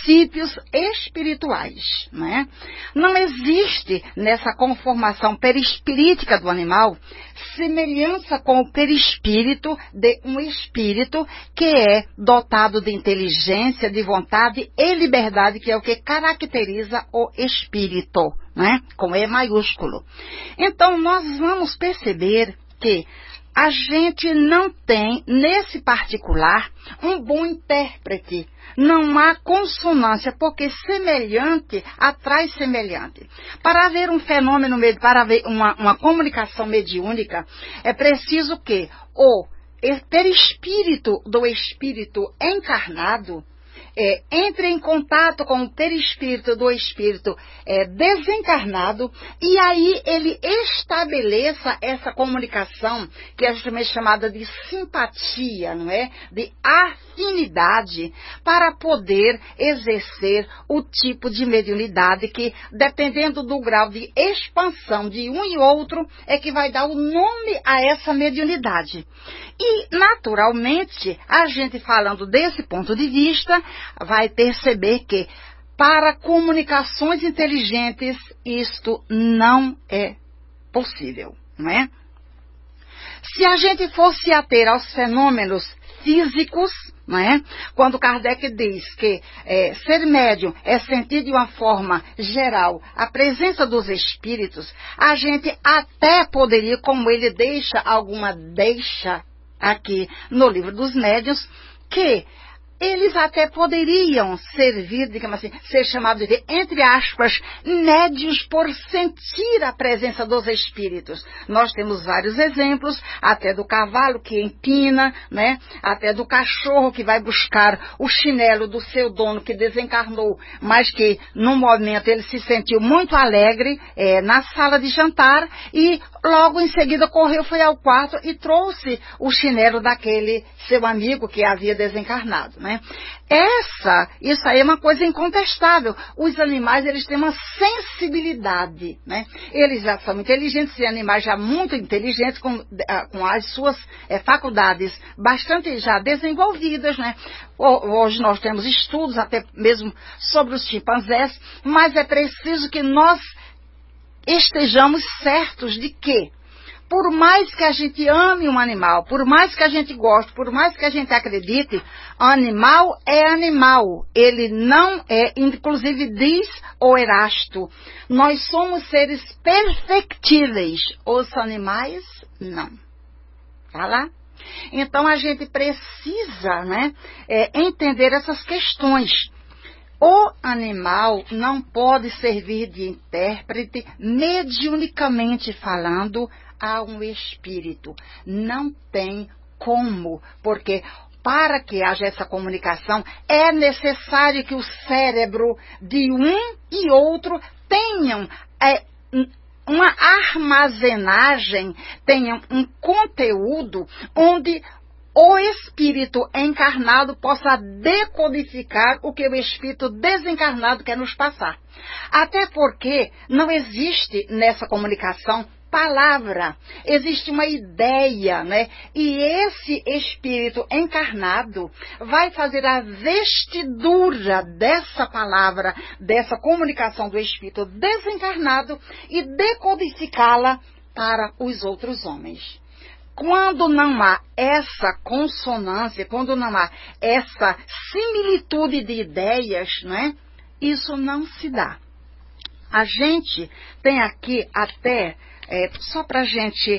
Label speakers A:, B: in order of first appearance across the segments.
A: princípios espirituais, né? Não existe nessa conformação perispirítica do animal semelhança com o perispírito de um espírito que é dotado de inteligência, de vontade e liberdade, que é o que caracteriza o espírito, né? Com E maiúsculo. Então, nós vamos perceber que a gente não tem, nesse particular, um bom intérprete. Não há consonância, porque semelhante atrai semelhante. Para haver um fenômeno, para haver uma comunicação mediúnica, é preciso que o perispírito do espírito encarnado entre em contato com o perispírito do espírito desencarnado, e aí ele estabeleça essa comunicação, que é justamente chamada de simpatia, não é? De afinidade, para poder exercer o tipo de mediunidade que, dependendo do grau de expansão de um e outro, é que vai dar o nome a essa mediunidade. E, naturalmente, a gente falando desse ponto de vista, vai perceber que, para comunicações inteligentes, isto não é possível, não é? Se a gente fosse ater aos fenômenos físicos, não é? Quando Kardec diz que ser médium é sentir de uma forma geral a presença dos espíritos, a gente até poderia, como ele deixa aqui no livro dos médiuns, que eles até poderiam servir, digamos assim, ser chamados de, entre aspas, médios por sentir a presença dos espíritos. Nós temos vários exemplos, até do cavalo que empina, né? Até do cachorro que vai buscar o chinelo do seu dono que desencarnou, mas que, num momento, ele se sentiu muito alegre na sala de jantar e logo em seguida correu, foi ao quarto e trouxe o chinelo daquele seu amigo que havia desencarnado, né? Isso aí é uma coisa incontestável. Os animais, eles têm uma sensibilidade, né? Eles já são inteligentes, e animais já muito inteligentes, com as suas faculdades bastante já desenvolvidas, né? Hoje nós temos estudos até mesmo sobre os chimpanzés, mas é preciso que nós estejamos certos de que, por mais que a gente ame um animal, por mais que a gente goste, por mais que a gente acredite, animal é animal. Ele não é, inclusive diz o Erasto, nós somos seres perfectíveis, os animais não. Tá lá? Então a gente precisa, né, entender essas questões. O animal não pode servir de intérprete, mediunicamente falando, a um espírito. Não tem como, porque para que haja essa comunicação, é necessário que o cérebro de um e outro tenham uma armazenagem, tenham um conteúdo onde o espírito encarnado possa decodificar o que o espírito desencarnado quer nos passar. Até porque não existe nessa comunicação palavra, existe uma ideia, né? E esse espírito encarnado vai fazer a vestidura dessa palavra, dessa comunicação do espírito desencarnado e decodificá-la para os outros homens. Quando não há essa consonância, quando não há essa similitude de ideias, né, isso não se dá. A gente tem aqui até, só para a gente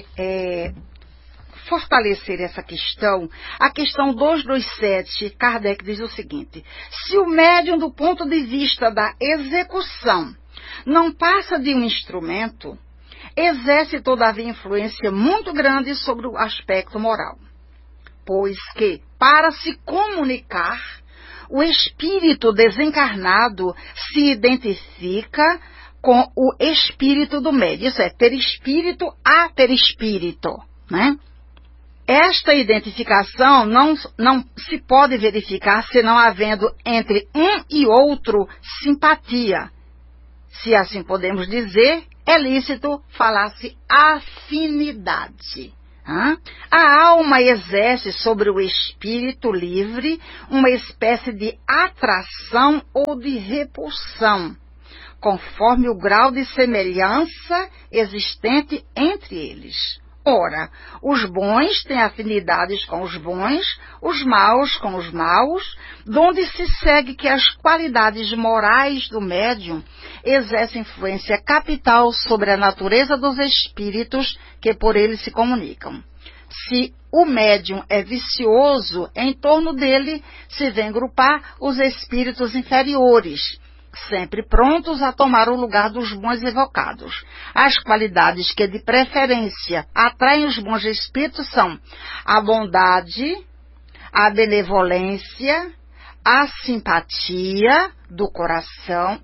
A: fortalecer essa questão, a questão 227, Kardec diz o seguinte: se o médium, do ponto de vista da execução, não passa de um instrumento, exerce, todavia, influência muito grande sobre o aspecto moral, pois que, para se comunicar, o espírito desencarnado se identifica com o espírito do médium, isso é, perispírito a perispírito, né? Esta identificação não se pode verificar se não havendo entre um e outro simpatia. Se assim podemos dizer, é lícito falar-se afinidade. A alma exerce sobre o espírito livre uma espécie de atração ou de repulsão, conforme o grau de semelhança existente entre eles. Ora, os bons têm afinidades com os bons, os maus com os maus, donde se segue que as qualidades morais do médium exercem influência capital sobre a natureza dos espíritos que por ele se comunicam. Se o médium é vicioso, em torno dele se vêm grupar os espíritos inferiores, sempre prontos a tomar o lugar dos bons evocados. As qualidades que de preferência atraem os bons espíritos são a bondade, a benevolência, a simpatia do coração,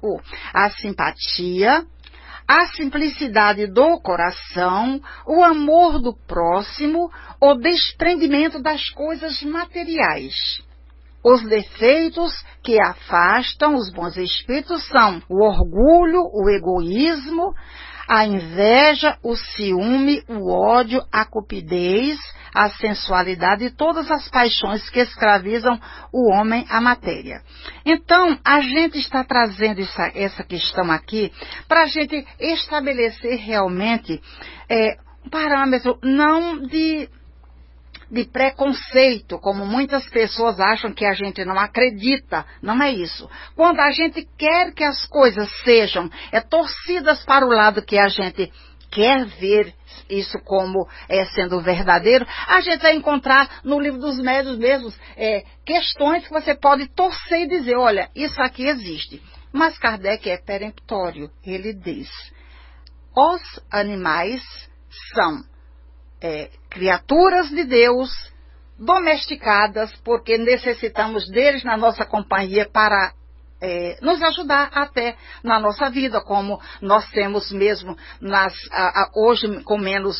A: a simplicidade do coração, o amor do próximo, o desprendimento das coisas materiais. Os defeitos que afastam os bons espíritos são o orgulho, o egoísmo, a inveja, o ciúme, o ódio, a cupidez, a sensualidade e todas as paixões que escravizam o homem à matéria. Então, a gente está trazendo essa questão aqui para a gente estabelecer realmente um parâmetro não de preconceito, como muitas pessoas acham que a gente não acredita. Não é isso. Quando a gente quer que as coisas sejam torcidas para o lado que a gente quer ver isso como sendo verdadeiro, a gente vai encontrar no livro dos médiuns mesmos questões que você pode torcer e dizer, olha, isso aqui existe. Mas Kardec é peremptório. Ele diz, os animais são criaturas de Deus, domesticadas, porque necessitamos deles na nossa companhia para nos ajudar até na nossa vida, como nós temos mesmo hoje com menos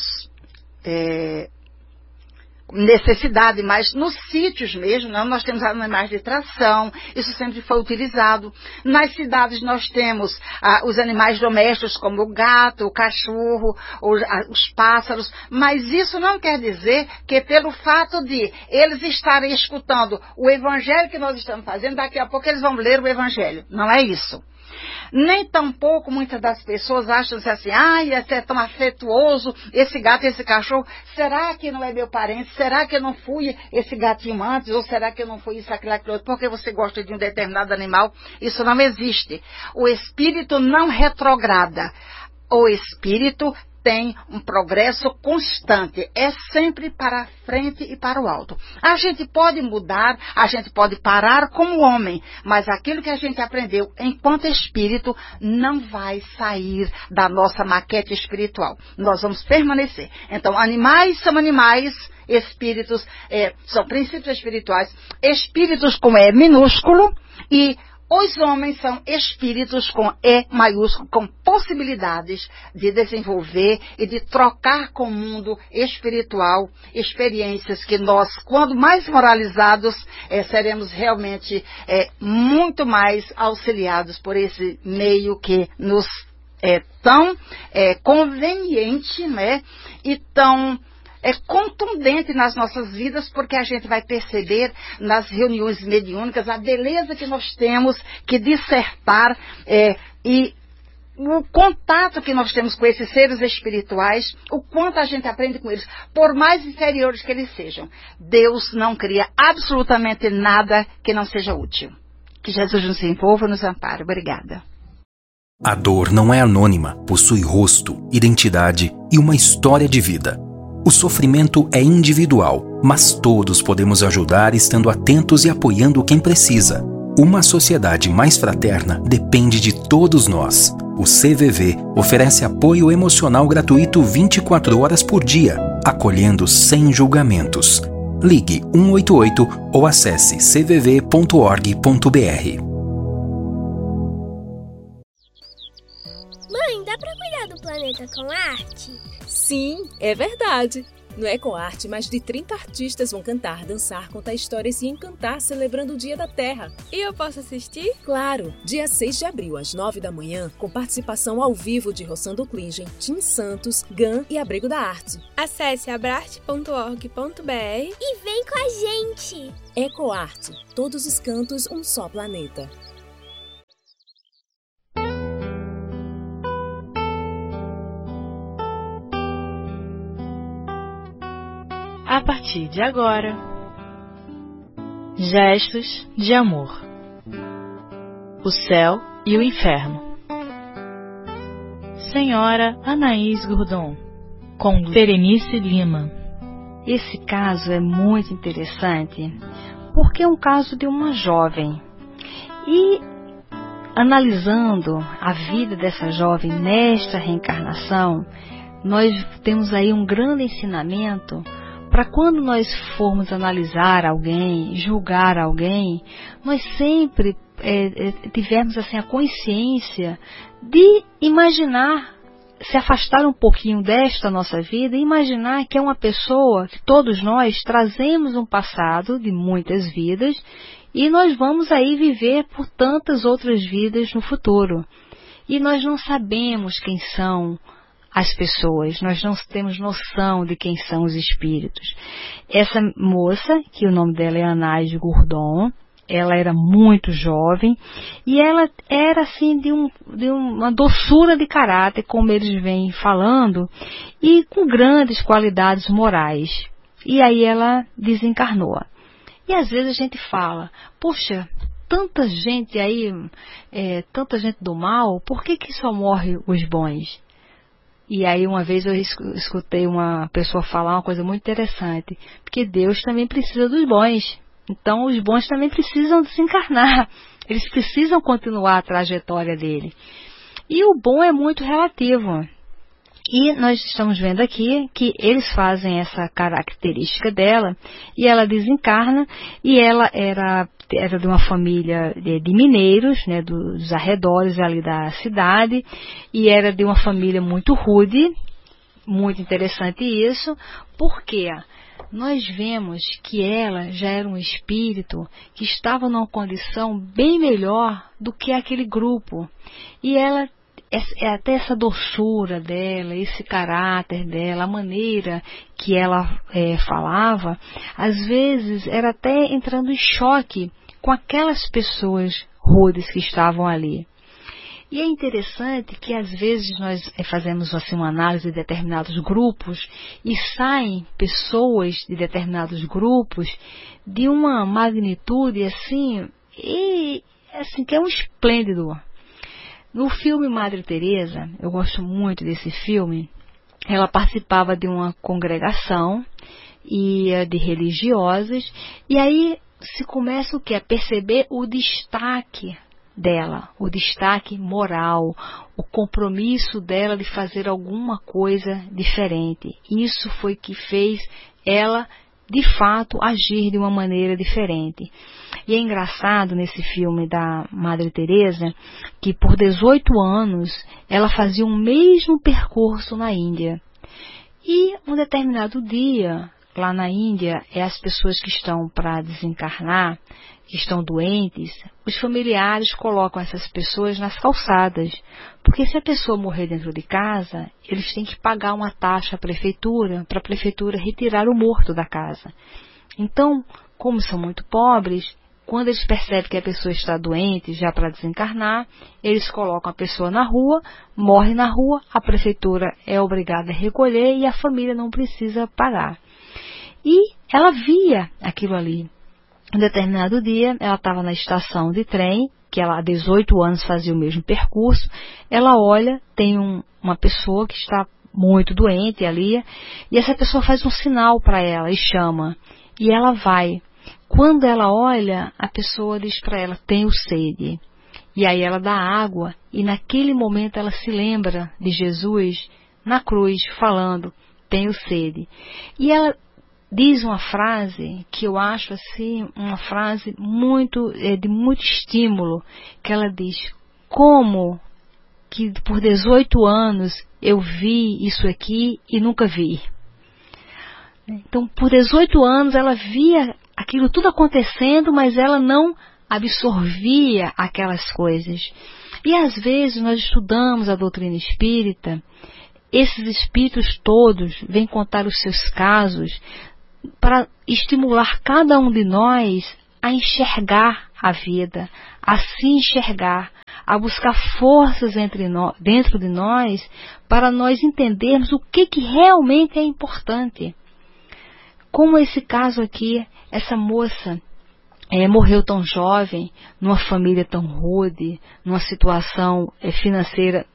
A: necessidade, mas nos sítios mesmo, nós temos animais de tração, isso sempre foi utilizado. Nas cidades nós temos os animais domésticos, como o gato, o cachorro, os pássaros, mas isso não quer dizer que pelo fato de eles estarem escutando o evangelho que nós estamos fazendo, daqui a pouco eles vão ler o evangelho. Não é isso. Nem tampouco muitas das pessoas acham assim, esse é tão afetuoso, esse gato, esse cachorro, será que não é meu parente? Será que eu não fui esse gatinho antes? Ou será que eu não fui isso, aquilo outro? Porque você gosta de um determinado animal? Isso não existe. O espírito não retrograda. O espírito tem um progresso constante, é sempre para a frente e para o alto. A gente pode mudar, a gente pode parar como homem, mas aquilo que a gente aprendeu enquanto espírito não vai sair da nossa maquete espiritual. Nós vamos permanecer. Então, animais são animais, espíritos são princípios espirituais, espíritos com E minúsculo e os homens são espíritos com E maiúsculo, com possibilidades de desenvolver e de trocar com o mundo espiritual experiências que nós, quando mais moralizados, seremos realmente muito mais auxiliados por esse meio que nos é tão conveniente, né, e tão contundente nas nossas vidas, porque a gente vai perceber nas reuniões mediúnicas a beleza que nós temos que dissertar e o contato que nós temos com esses seres espirituais, o quanto a gente aprende com eles, por mais inferiores que eles sejam. Deus não cria absolutamente nada que não seja útil. Que Jesus nos envolva e nos ampare. Obrigada.
B: A dor não é anônima, possui rosto, identidade e uma história de vida. O sofrimento é individual, mas todos podemos ajudar estando atentos e apoiando quem precisa. Uma sociedade mais fraterna depende de todos nós. O CVV oferece apoio emocional gratuito 24 horas por dia, acolhendo sem julgamentos. Ligue 188 ou acesse cvv.org.br.
C: Mãe, dá pra cuidar do planeta com arte?
D: Sim, é verdade.
C: No EcoArte, mais de 30 artistas vão cantar, dançar, contar histórias e encantar celebrando o Dia da Terra.
D: E eu posso assistir?
C: Claro! Dia 6 de abril, às 9 da manhã, com participação ao vivo de Rossando Klingen, Tim Santos, GAN e Abrigo da Arte.
D: Acesse abrarte.org.br
E: e vem com a gente!
C: EcoArte. Todos os cantos, um só planeta.
F: A partir de agora, gestos de amor. O céu e o inferno. Senhora Anaís Gourdon, com Berenice Lima.
A: Esse caso é muito interessante porque é um caso de uma jovem. E analisando a vida dessa jovem nesta reencarnação, nós temos aí um grande ensinamento para quando nós formos analisar alguém, julgar alguém, nós sempre tivermos assim, a consciência de imaginar, se afastar um pouquinho desta nossa vida e imaginar que é uma pessoa que todos nós trazemos um passado de muitas vidas e nós vamos aí viver por tantas outras vidas no futuro. E nós não sabemos quem são as pessoas, nós não temos noção de quem são os espíritos. Essa moça, que o nome dela é Anaís Gourdon, ela era muito jovem e ela era assim de uma doçura de caráter, como eles vêm falando, e com grandes qualidades morais. E aí ela desencarnou. E às vezes a gente fala, poxa, tanta gente aí, tanta gente do mal, por que só morre os bons? E aí uma vez eu escutei uma pessoa falar uma coisa muito interessante, porque Deus também precisa dos bons. Então os bons também precisam desencarnar, eles precisam continuar a trajetória dele. E o bom é muito relativo. E nós estamos vendo aqui que eles fazem essa característica dela, e ela desencarna, e ela era de uma família de mineiros, né, dos arredores ali da cidade, e era de uma família muito rude. Muito interessante isso, porque nós vemos que ela já era um espírito que estava numa condição bem melhor do que aquele grupo, e ela até essa doçura dela, esse caráter dela, a maneira que ela falava, às vezes era até entrando em choque com aquelas pessoas rudes que estavam ali. E é interessante que às vezes nós fazemos assim uma análise de determinados grupos e saem pessoas de determinados grupos de uma magnitude assim, que é um esplêndido. No filme Madre Teresa, eu gosto muito desse filme, ela participava de uma congregação de religiosos, e aí se começa o quê? A perceber o destaque dela, o destaque moral, o compromisso dela de fazer alguma coisa diferente. Isso foi que fez ela, de fato, agir de uma maneira diferente. E é engraçado nesse filme da Madre Teresa que por 18 anos ela fazia o mesmo percurso na Índia. E um determinado dia, lá na Índia, as pessoas que estão para desencarnar, que estão doentes, os familiares colocam essas pessoas nas calçadas. Porque se a pessoa morrer dentro de casa, eles têm que pagar uma taxa à prefeitura, para a prefeitura retirar o morto da casa. Então, como são muito pobres, quando eles percebem que a pessoa está doente, já para desencarnar, eles colocam a pessoa na rua, morre na rua, a prefeitura é obrigada a recolher e a família não precisa pagar. E ela via aquilo ali. Um determinado dia, ela estava na estação de trem, que ela há 18 anos fazia o mesmo percurso, ela olha, tem uma pessoa que está muito doente ali, e essa pessoa faz um sinal para ela e chama, e ela vai. Quando ela olha, a pessoa diz para ela, tenho sede. E aí ela dá água, e naquele momento ela se lembra de Jesus na cruz, falando, tenho sede. E ela diz uma frase que eu acho assim, uma frase de muito estímulo, que ela diz, como que por 18 anos eu vi isso aqui e nunca vi?
G: Então, por 18 anos, ela via aquilo tudo acontecendo, mas ela não absorvia aquelas coisas. E às vezes nós estudamos a doutrina espírita, esses espíritos todos vêm contar os seus casos para estimular cada um de nós a enxergar a vida, a se enxergar, a buscar forças dentro de nós para nós entendermos o que realmente é importante. Como esse caso aqui, essa moça morreu tão jovem, numa família tão rude, numa situação financeira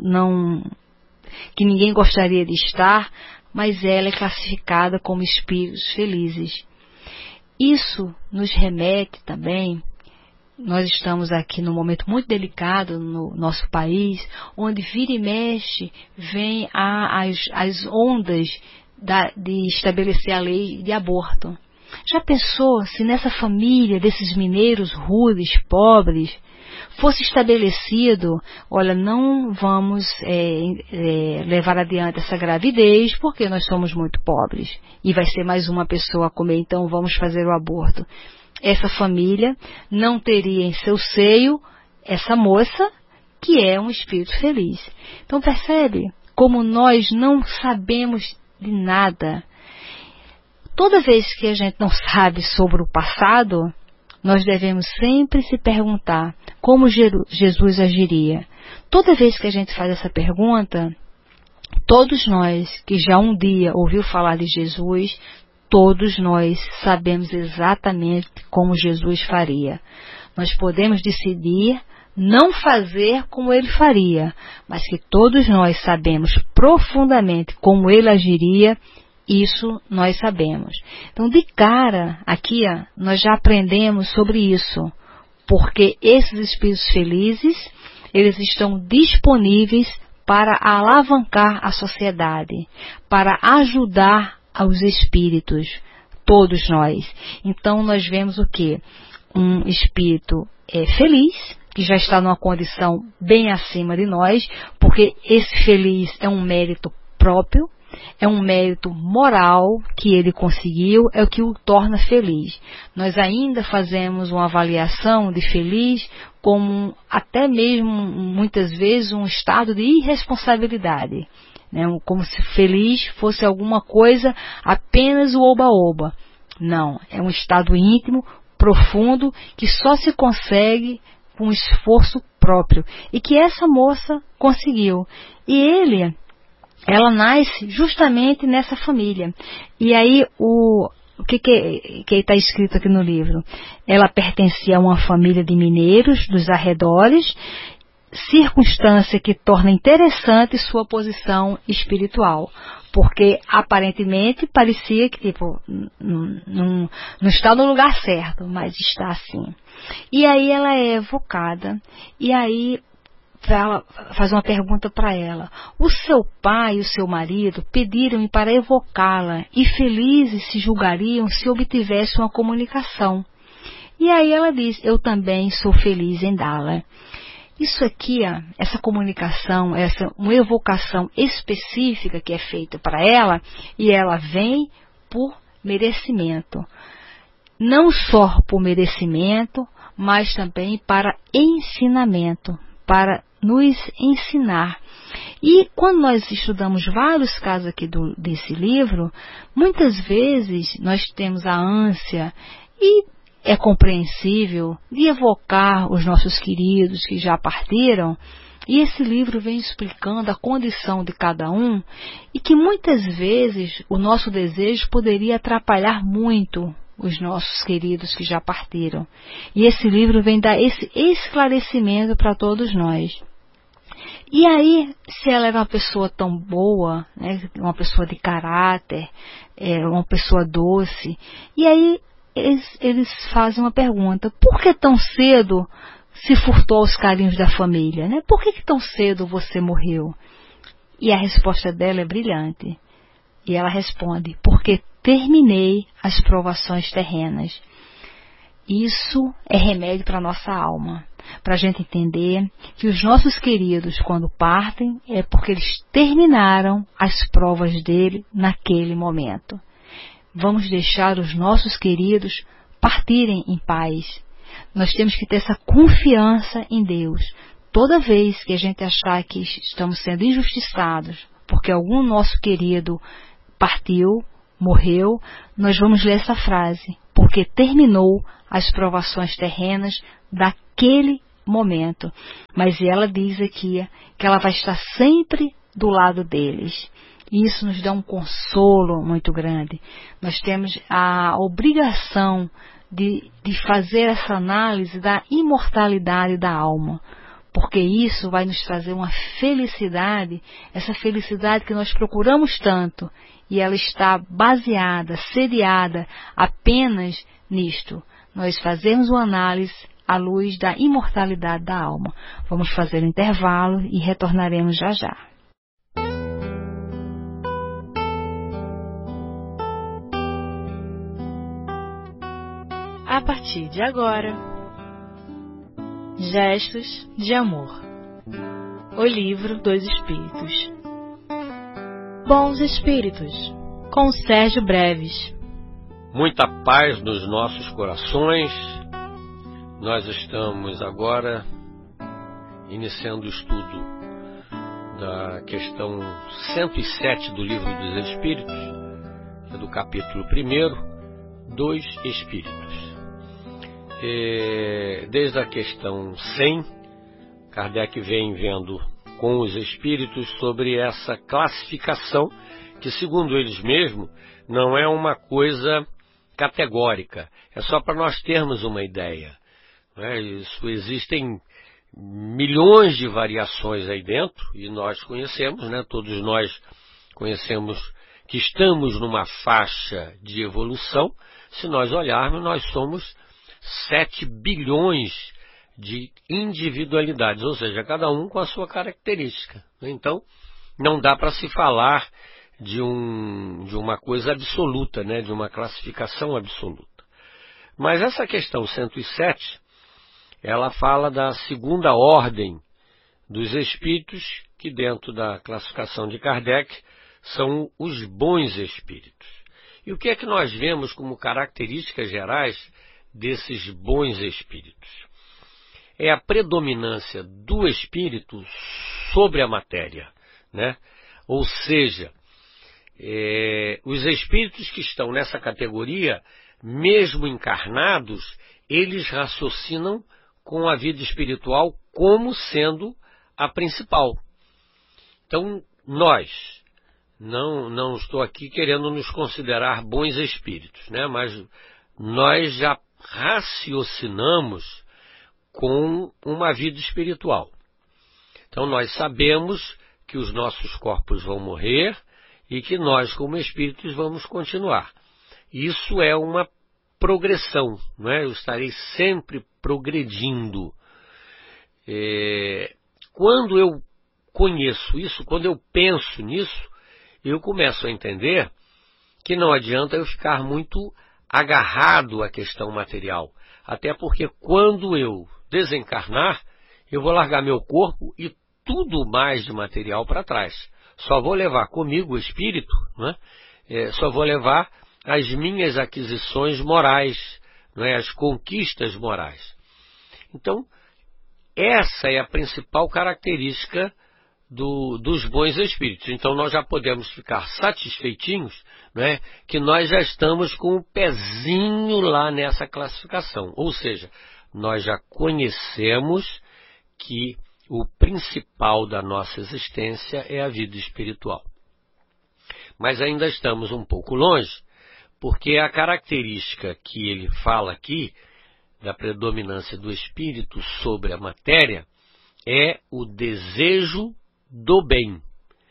G: que ninguém gostaria de estar, mas ela é classificada como espíritos felizes. Isso nos remete também, nós estamos aqui num momento muito delicado no nosso país, onde vira e mexe, vem as ondas de estabelecer a lei de aborto. Já pensou se nessa família desses mineiros rudes, pobres, fosse estabelecido, olha, não vamos levar adiante essa gravidez porque nós somos muito pobres e vai ser mais uma pessoa a comer, então vamos fazer o aborto. Essa família não teria em seu seio essa moça que é um espírito feliz. Então percebe como nós não sabemos de nada. Toda vez que a gente não sabe sobre o passado, nós devemos sempre se perguntar como Jesus agiria. Toda vez que a gente faz essa pergunta, todos nós que já um dia ouviu falar de Jesus, todos nós sabemos exatamente como Jesus faria. Nós podemos decidir não fazer como ele faria, mas que todos nós sabemos profundamente como ele agiria. Isso nós sabemos. Então, de cara, aqui nós já aprendemos sobre isso, porque esses espíritos felizes, eles estão disponíveis para alavancar a sociedade, para ajudar aos espíritos, todos nós. Então, nós vemos o quê? Um espírito feliz, que já está numa condição bem acima de nós, porque esse feliz é um mérito próprio, é um mérito moral que ele conseguiu, é o que o torna feliz. Nós ainda fazemos uma avaliação de feliz como até mesmo, muitas vezes, um estado de irresponsabilidade, né? Como se feliz fosse alguma coisa apenas o oba-oba. Não, é um estado íntimo, profundo, que só se consegue com esforço próprio, e que essa moça conseguiu. E ela nasce justamente nessa família. E aí, o que está escrito aqui no livro? Ela pertencia a uma família de mineiros dos arredores, circunstância que torna interessante sua posição espiritual. Porque, aparentemente, parecia que não está no lugar certo, mas está assim. E aí ela é evocada, e aí ela faz uma pergunta para ela. O seu pai e o seu marido pediram-me para evocá-la, e felizes se julgariam se obtivesse uma comunicação. E aí ela diz, eu também sou feliz em dá-la. Isso aqui, essa comunicação, uma evocação específica que é feita para ela, e ela vem por merecimento. Não só por merecimento, mas também para ensinamento, para nos ensinar. E quando nós estudamos vários casos aqui desse livro, muitas vezes nós temos a ânsia, e é compreensível, de evocar os nossos queridos que já partiram, e esse livro vem explicando a condição de cada um, e que muitas vezes o nosso desejo poderia atrapalhar muito os nossos queridos que já partiram. E esse livro vem dar esse esclarecimento para todos nós. E aí, se ela era uma pessoa tão boa, né, uma pessoa de caráter, uma pessoa doce, e aí eles fazem uma pergunta: por que tão cedo se furtou aos carinhos da família? Né? Por que tão cedo você morreu? E a resposta dela é brilhante. E ela responde: porque terminei as provações terrenas. Isso é remédio para a nossa alma, para a gente entender que os nossos queridos, quando partem, é porque eles terminaram as provas dele naquele momento. vamos deixar os nossos queridos partirem em paz. Nós temos que ter essa confiança em Deus. Toda vez que a gente achar que estamos sendo injustiçados, porque algum nosso querido partiu, morreu, nós vamos ler essa frase, porque terminou as provações terrenas daquele momento. Mas ela diz aqui que ela vai estar sempre do lado deles. E isso nos dá um consolo muito grande. Nós temos a obrigação de fazer essa análise da imortalidade da alma, porque isso vai nos trazer uma felicidade, essa felicidade que nós procuramos tanto, e ela está baseada, sediada apenas nisto. Nós fazemos uma análise à luz da imortalidade da alma. Vamos fazer um intervalo e retornaremos já já.
F: A partir de agora, Gestos de Amor. O Livro dos Espíritos. Bons Espíritos, com Sérgio Breves.
H: Muita paz nos nossos corações. Nós estamos agora iniciando o estudo da questão 107 do Livro dos Espíritos, que é do capítulo 1, dos Espíritos. Desde a questão 100, Kardec vem vendo com os espíritos sobre essa classificação que, segundo eles mesmos, não é uma coisa categórica, é só para nós termos uma ideia. Isso, existem milhões de variações aí dentro, e nós conhecemos, todos nós conhecemos que estamos numa faixa de evolução. Se nós olharmos, nós somos 7 bilhões de individualidades, ou seja, cada um com a sua característica. Então, não dá para se falar de uma coisa absoluta, de uma classificação absoluta. Mas essa questão 107, ela fala da segunda ordem dos espíritos, que dentro da classificação de Kardec são os bons espíritos. E o que é que nós vemos como características gerais desses bons espíritos? É a predominância do espírito sobre a matéria, Ou seja, os espíritos que estão nessa categoria, mesmo encarnados, eles raciocinam com a vida espiritual como sendo a principal. Então, nós, não estou aqui querendo nos considerar bons espíritos, mas nós já raciocinamos com uma vida espiritual. Então nós sabemos que os nossos corpos vão morrer e que nós, como espíritos, vamos continuar. Isso é uma progressão, Eu estarei sempre progredindo. Quando eu conheço isso, quando eu penso nisso, eu começo a entender que não adianta eu ficar muito agarrado à questão material. Até porque quando eu desencarnar, eu vou largar meu corpo e tudo mais de material para trás. Só vou levar comigo o espírito, só vou levar as minhas aquisições morais, as conquistas morais. Então, essa é a principal característica dos bons espíritos. Então nós já podemos ficar satisfeitinhos, que nós já estamos com o pezinho lá nessa classificação. Ou seja, nós já conhecemos que o principal da nossa existência é a vida espiritual. Mas ainda estamos um pouco longe, porque a característica que ele fala aqui, da predominância do espírito sobre a matéria, é o desejo do bem.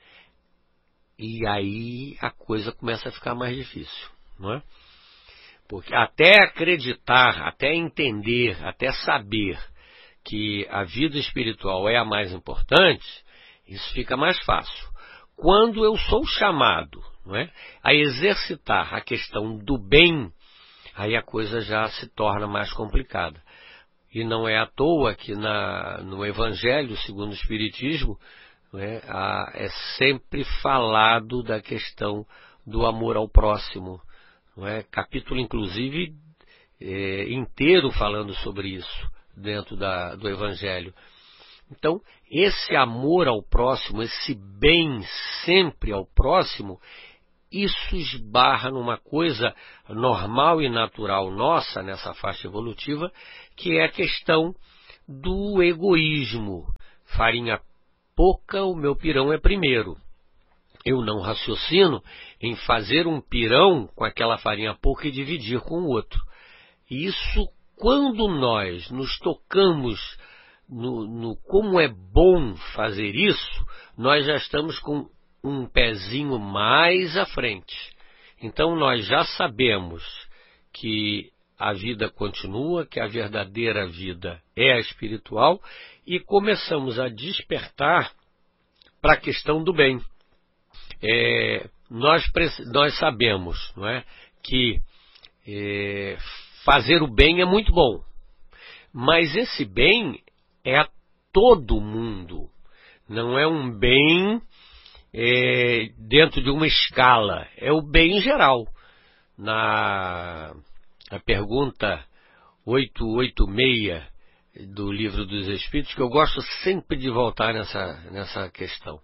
H: E aí a coisa começa a ficar mais difícil, Porque até acreditar, até entender, até saber que a vida espiritual é a mais importante, isso fica mais fácil. Quando eu sou chamado, a exercitar a questão do bem, aí a coisa já se torna mais complicada. E não é à toa que no Evangelho segundo o Espiritismo, é sempre falado da questão do amor ao próximo, não é? Capítulo, inclusive, inteiro falando sobre isso dentro do Evangelho. Então, esse amor ao próximo, esse bem sempre ao próximo, isso esbarra numa coisa normal e natural nossa, nessa faixa evolutiva, que é a questão do egoísmo. Farinha pouca, o meu pirão é primeiro. Eu não raciocino em fazer um pirão com aquela farinha pouca e dividir com o outro. Isso, quando nós nos tocamos no como é bom fazer isso, nós já estamos com um pezinho mais à frente. Então nós já sabemos que a vida continua, que a verdadeira vida é a espiritual, e começamos a despertar para a questão do bem. Nós sabemos, não é, que fazer o bem é muito bom, mas esse bem é a todo mundo, não é um bem dentro de uma escala, é o bem em geral. Na pergunta 886 do Livro dos Espíritos, que eu gosto sempre de voltar nessa questão,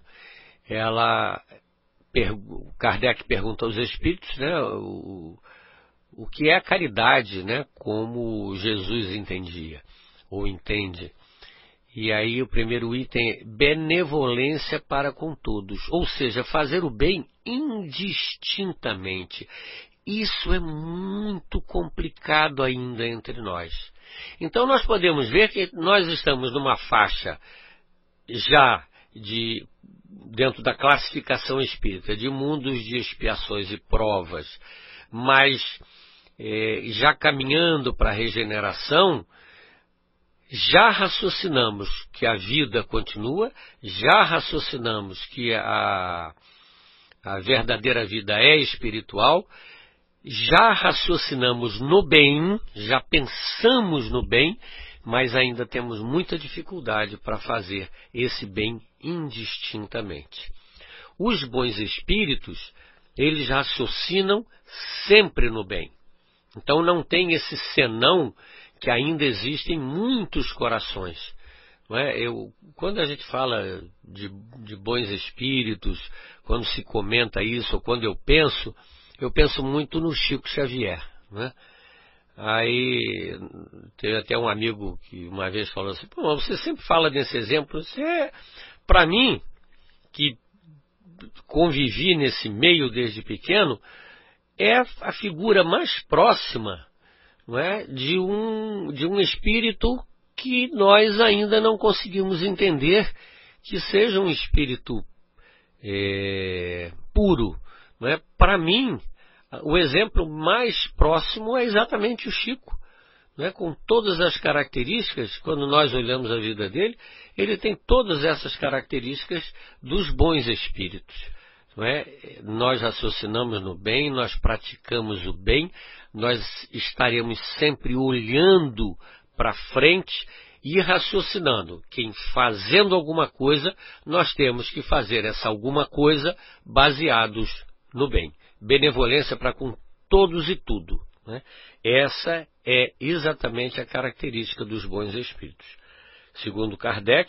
H: Kardec pergunta aos Espíritos, né, o que é a caridade, né, como Jesus entendia, ou entende. E aí o primeiro item é benevolência para com todos, ou seja, fazer o bem indistintamente. Isso é muito complicado ainda entre nós. Então nós podemos ver que nós estamos numa faixa já dentro da classificação espírita, de mundos de expiações e provas, mas já caminhando para a regeneração, já raciocinamos que a vida continua, já raciocinamos que a verdadeira vida é espiritual, já raciocinamos no bem, já pensamos no bem, mas ainda temos muita dificuldade para fazer esse bem indistintamente. Os bons espíritos, eles raciocinam sempre no bem. Então não tem esse senão que ainda existe em muitos corações. Não é? Quando a gente fala de bons espíritos, quando se comenta isso, ou quando eu penso muito no Chico Xavier. Não é? Aí teve até um amigo que uma vez falou assim: pô, você sempre fala desse exemplo. Para mim, que convivi nesse meio desde pequeno, é a figura mais próxima, não é, de um espírito que nós ainda não conseguimos entender que seja um espírito puro. Não é? Para mim, o exemplo mais próximo é exatamente o Chico. Não é? Com todas as características, quando nós olhamos a vida dele, ele tem todas essas características dos bons espíritos. Não é? Nós raciocinamos no bem, nós praticamos o bem, nós estaremos sempre olhando para frente e raciocinando que em fazendo alguma coisa, nós temos que fazer essa alguma coisa baseados no bem. Benevolência para com todos e tudo. Né? Essa é exatamente a característica dos bons espíritos. Segundo Kardec,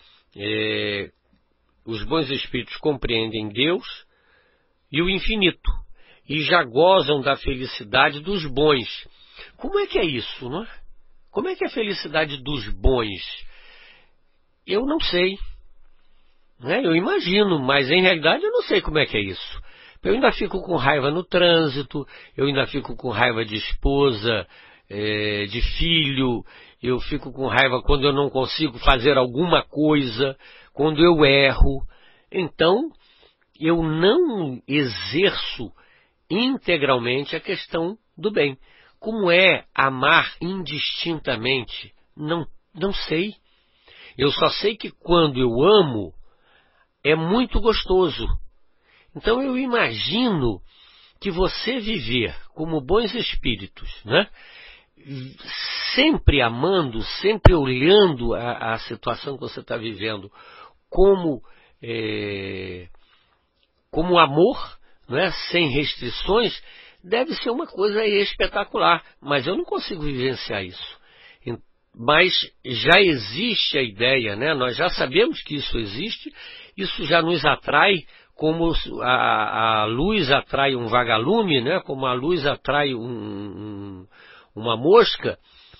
H: os bons espíritos compreendem Deus e o infinito e já gozam da felicidade dos bons. Como é que é isso, não é? Como é que é a felicidade dos bons? Eu não sei. Né? Eu imagino, mas em realidade eu não sei como é que é isso. Eu ainda fico com raiva no trânsito, eu ainda fico com raiva de esposa, de filho, eu fico com raiva quando eu não consigo fazer alguma coisa, quando eu erro. Então, eu não exerço integralmente a questão do bem. Como é amar indistintamente? Não sei. Eu só sei que quando eu amo, é muito gostoso. Então eu imagino que você viver como bons espíritos, né? Sempre amando, sempre olhando a situação que você está vivendo como amor, né? Sem restrições, deve ser uma coisa espetacular, mas eu não consigo vivenciar isso. Mas já existe a ideia, né? Nós já sabemos que isso existe, isso já nos atrai, como a luz atrai um vagalume, né? Como a luz atrai uma mosca.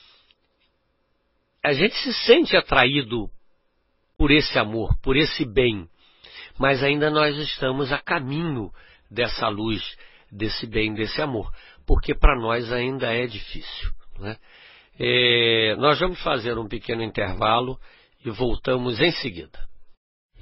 H: A gente se sente atraído por esse amor, por esse bem, mas ainda nós estamos a caminho dessa luz, desse bem, desse amor, porque para nós ainda é difícil, né? Nós vamos fazer um pequeno intervalo e voltamos em seguida.